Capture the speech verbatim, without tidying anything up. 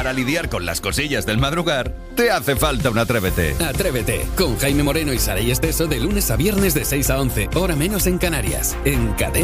Para lidiar con las cosillas del madrugar, te hace falta un Atrévete. Atrévete, con Jaime Moreno y Saray Esteso de lunes a viernes de seis a once, hora menos en Canarias, en Cadena.